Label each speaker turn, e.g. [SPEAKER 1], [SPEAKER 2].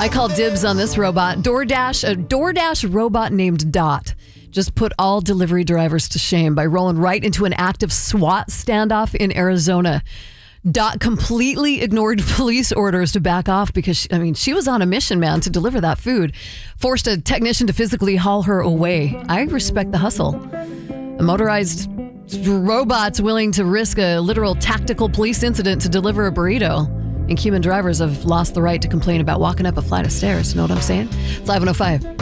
[SPEAKER 1] I call dibs on this robot. A DoorDash robot named Dot just put all delivery drivers to shame by rolling right into an active SWAT standoff in Arizona. Dot completely ignored police orders to back off because, she was on a mission, man, to deliver that food. Forced a technician to physically haul her away. I respect the hustle. A motorized robot's willing to risk a literal tactical police incident to deliver a burrito. And Cuban drivers have lost the right to complain about walking up a flight of stairs. You know what I'm saying? It's 11:05.